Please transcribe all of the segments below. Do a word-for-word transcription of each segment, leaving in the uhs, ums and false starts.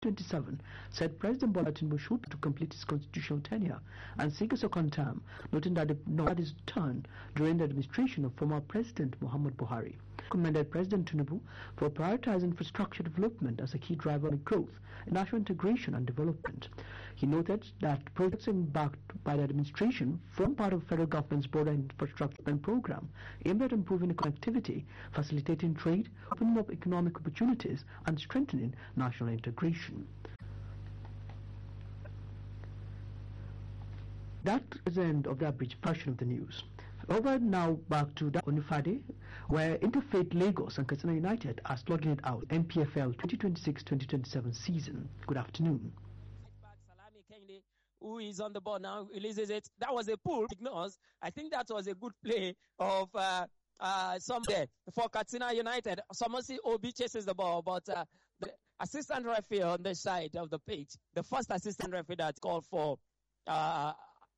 twenty-seven said President Bola Tinubu should to complete his constitutional tenure and seek a second term, noting that it not his turn during the administration of former President Muhammad Buhari. Commended President Tinubu for prioritizing infrastructure development as a key driver of growth, national integration and development. He noted that projects embarked by the administration form part of federal government's broader infrastructure program aimed at improving connectivity, facilitating trade, opening up economic opportunities and strengthening national integration. That is the end of the abridged version of the news. Over now back to Onifade, where Interfaith Lagos and Katsina United are slugging it out N P F L twenty twenty-six twenty twenty-seven season. Good afternoon. Who is on the ball now, releases it. That was a pull, ignores. I think that was a good play of uh, uh, some there for Katsina United. Somosi Obi chases the ball, but uh, the assistant referee on the side of the pitch, the first assistant referee that called for uh,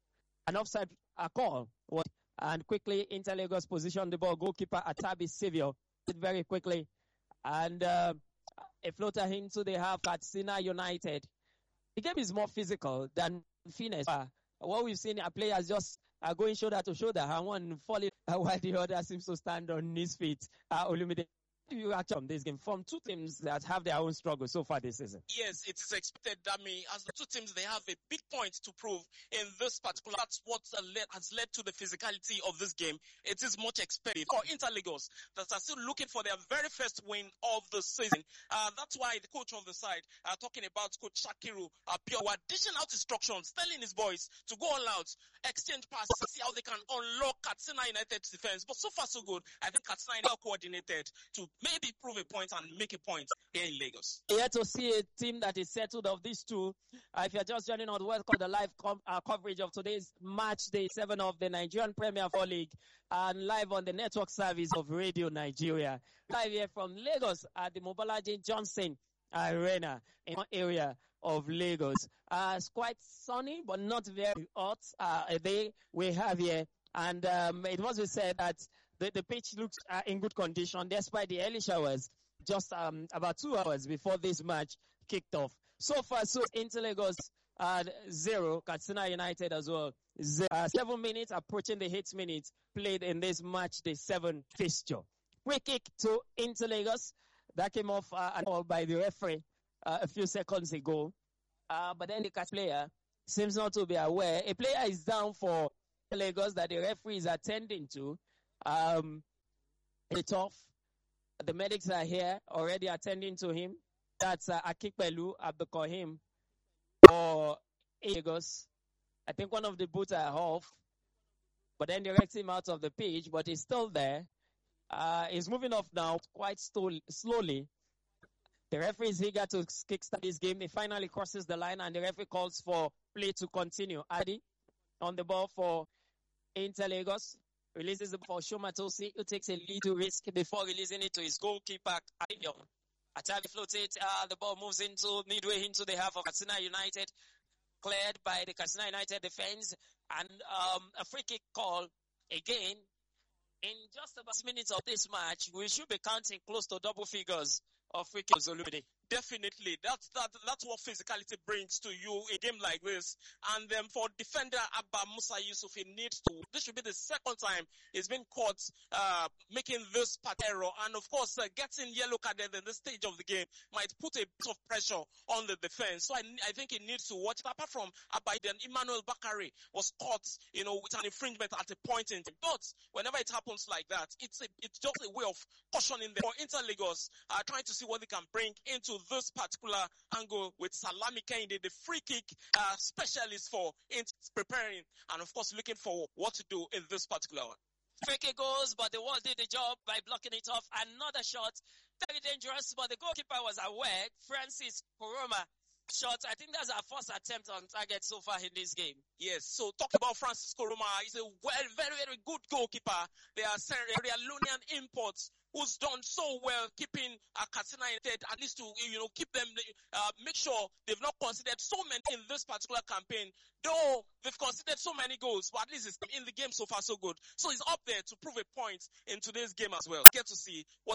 an offside uh, call, was, and quickly Inter Lagos positioned the ball. Goalkeeper Atabi Savio did very quickly, and uh, a floater into the half. Katsina United. The game is more physical than finesse. Uh, what we've seen are players just uh, going shoulder to shoulder, and one falling uh, while the other seems to stand on his feet. Uh, Olumide, do you actually on this game from two teams that have their own struggles so far this season? Yes, it is expected, Dami, as the two teams, they have a big point to prove in this particular. That's what uh, led, has led to the physicality of this game. It is much expected for Inter Lagos that are still looking for their very first win of the season. Uh, that's why the coach on the side, uh, talking about Coach Shakiru uh, Pure, were dishing out instructions, telling his boys to go all out, exchange passes, see how they can unlock Katsina United's defense. But so far so good. I think Katsina United are coordinated to maybe prove a point and make a point here in Lagos. Here to see a team that is settled of these two. Uh, if you're just joining on, welcome the live com- uh, coverage of today's match day seven of the Nigerian Premier Football League and live on the network service of Radio Nigeria. Live here from Lagos at the Mobolaji Johnson Arena in one area of Lagos. Uh, it's quite sunny, but not very hot. Uh, a day we have here. And um, it must be said that the, the pitch looks uh, in good condition despite the early showers just um, about two hours before this match kicked off. So far, so Inter Lagos uh, zero, Katsina United as well. Zero. Uh, seven minutes approaching the eight minutes played in this match, the seven fixture. Free kick to Inter Lagos. That came off uh, an ball by the referee uh, a few seconds ago. Uh, but then the catch player seems not to be aware. A player is down for Lagos that the referee is attending to. Um, it's off. The medics are here already attending to him. That's uh, Akikpelu Abdukohim for Lagos. I think one of the boots are off, but then they direct him out of the pitch, but he's still there. Uh, he's moving off now quite sto- slowly. The referee is eager to kickstart this game. He finally crosses the line, and the referee calls for play to continue. Adi on the ball for Inter Lagos. Releases the ball for Shomatosi, who takes a little risk before releasing it to his goalkeeper, Avion. Atabi floats it. Uh, the ball moves into midway into the half of Katsina United. Cleared by the Katsina United defense. And um, a free kick call again. In just about minutes of this match, we should be counting close to double figures of free kicks. Definitely. That's, that, that's what physicality brings to you a game like this. And then for defender Abba Musa Yusuf, he needs to, this should be the second time he's been caught uh, making this part error. And of course, uh, getting yellow carded in this stage of the game might put a bit of pressure on the defense. So I, I think he needs to watch it. Apart from Abba, then Emmanuel Bakari was caught, you know, with an infringement at a point in time. But whenever it happens like that, it's a, it's just a way of cautioning them. For Inter Lagos, uh, trying to see what they can bring into this particular angle with Salami Kende, the free kick uh, specialist for Inter, preparing and of course looking for what to do in this particular one. Free kick goes, but the wall did the job by blocking it off. Another shot, very dangerous, but the goalkeeper was aware. Francis Koroma shot. I think that's our first attempt on target so far in this game. Yes, so talking about Francis Koroma, he's a very, very, very good goalkeeper. They are Sierra Leonean imports who's done so well keeping uh, Katsina United, at least to, you know, keep them, uh, make sure they've not conceded so many in this particular campaign. Though they've conceded so many goals, but at least it's in the game so far so good. So he's up there to prove a point in today's game as well. Get to see what